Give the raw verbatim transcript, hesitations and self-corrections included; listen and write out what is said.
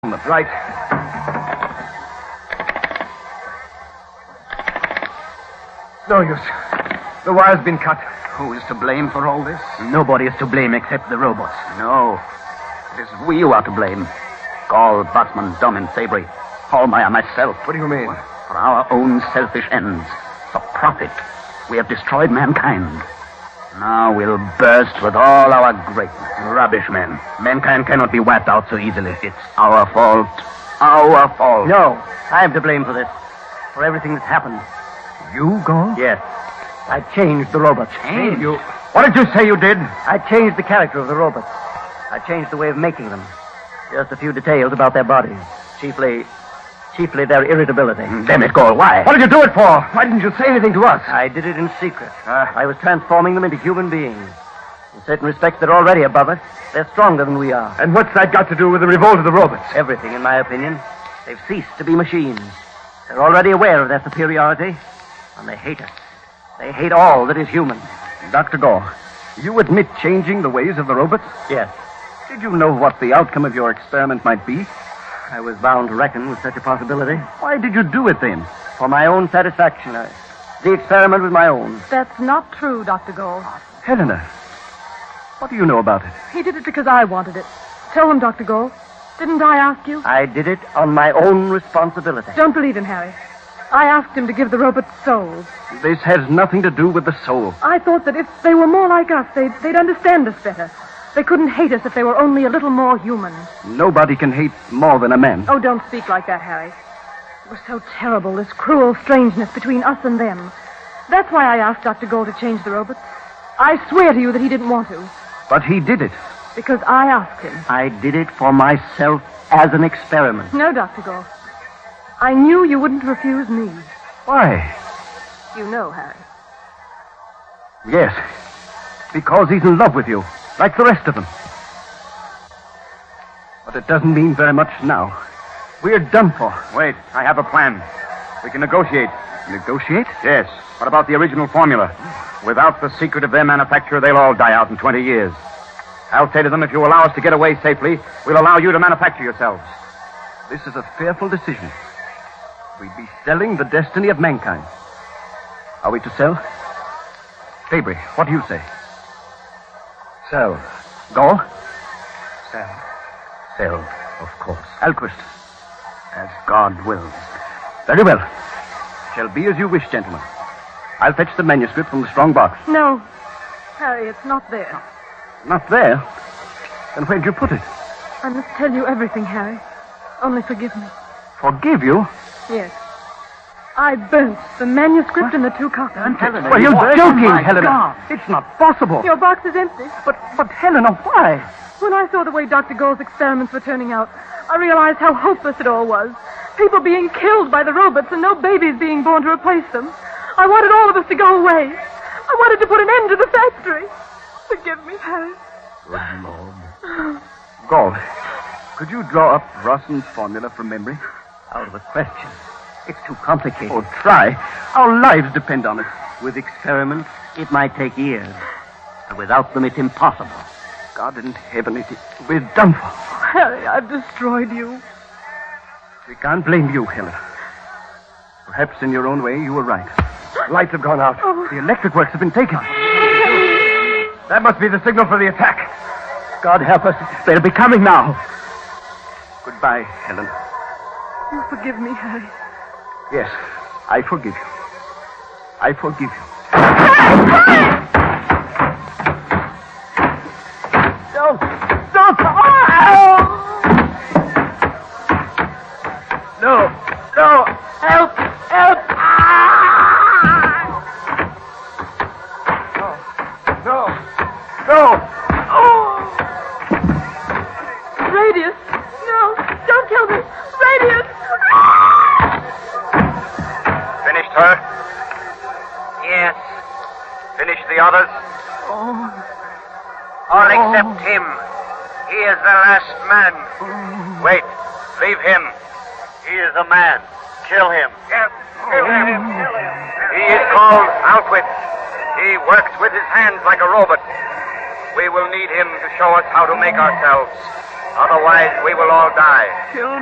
Right. No use. The wire's been cut. Who is to blame for all this? Nobody is to blame except the robots. No. It is we who are to blame. Gall, Botsman, Dum, and Sabry. Hallmeyer, myself. What do you mean? For our own selfish ends. For profit. We have destroyed mankind. Now we'll burst with all our greatness. Rubbish, man. Mankind cannot be wiped out so easily. It's our fault. Our fault. No, I'm to blame for this. For everything that's happened. You, Gall? Yes. I changed the robots. Changed? You... What did you say you did? I changed the character of the robots. I changed the way of making them. Just a few details about their bodies. Chiefly... Chiefly their irritability. Damn it, Gall, why? What did you do it for? Why didn't you say anything to us? I did it in secret. Uh, I was transforming them into human beings. In certain respects, they're already above us. They're stronger than we are. And what's that got to do with the revolt of the robots? Everything, in my opinion. They've ceased to be machines. They're already aware of their superiority, and they hate us. They hate all that is human. Doctor Gall, you admit changing the ways of the robots? Yes. Did you know what the outcome of your experiment might be? I was bound to reckon with such a possibility. Why did you do it then? For my own satisfaction. I, the experiment was my own. That's not true, Doctor Gall. Helena, what do you know about it? He did it because I wanted it. Tell him, Doctor Gall. Didn't I ask you? I did it on my own responsibility. Don't believe him, Harry. I asked him to give the robots souls. This has nothing to do with the soul. I thought that if they were more like us, they'd, they'd understand us better. They couldn't hate us if they were only a little more human. Nobody can hate more than a man. Oh, don't speak like that, Harry. It was so terrible, this cruel strangeness between us and them. That's why I asked Doctor Gall to change the robots. I swear to you that he didn't want to. But he did it. Because I asked him. I did it for myself as an experiment. No, Doctor Gall. I knew you wouldn't refuse me. Why? You know, Harry. Yes. Because he's in love with you. Like the rest of them. But it doesn't mean very much now. We're done for. Wait, I have a plan. We can negotiate. Negotiate? Yes. What about the original formula? Without the secret of their manufacture, they'll all die out in twenty years. I'll say to them, if you allow us to get away safely, we'll allow you to manufacture yourselves. This is a fearful decision. We'd be selling the destiny of mankind. Are we to sell? Sabry, what do you say? Sell. Gall? Sell. Sell, of course. Alquist? As God wills. Very well. Shall be as you wish, gentlemen. I'll fetch the manuscript from the strong box. No. Harry, it's not there. Not there? Then where'd you put it? I must tell you everything, Harry. Only forgive me. Forgive you? Yes. I burnt the manuscript what? and the two copies. Helena, well, you're what? joking, oh Helena. God. It's not possible. Your box is empty. But, but Helena, why? When I saw the way Doctor Gall's experiments were turning out, I realized how hopeless it all was. People being killed by the robots and no babies being born to replace them. I wanted all of us to go away. I wanted to put an end to the factory. Forgive me, Harry. Good Lord. Gall, could you draw up Rossum's formula from memory? Out of the question. It's too complicated. Oh, try. Our lives depend on it. With experiments, it might take years. And without them, it's impossible. God in heaven, it is... We're done for. Harry, I've destroyed you. We can't blame you, Helen. Perhaps in your own way, you were right. Lights have gone out. Oh. The electric works have been taken. That must be the signal for the attack. God help us. They'll be coming now. Goodbye, Helen. You forgive me, Harry. Yes, I forgive you. I forgive you. Don't! Don't! Oh! No! No! Help! Help! No! No! No! Oh! Radius! No! Don't kill me! Radius! Finished her? Yes. Finished the others? Oh. All except him. He is the last man. Wait. Leave him. He is a man. Kill him. Yes. Kill him. Kill him. He is called Alquist. He works with his hands like a robot. We will need him to show us how to make ourselves. Otherwise, we will all die. Kill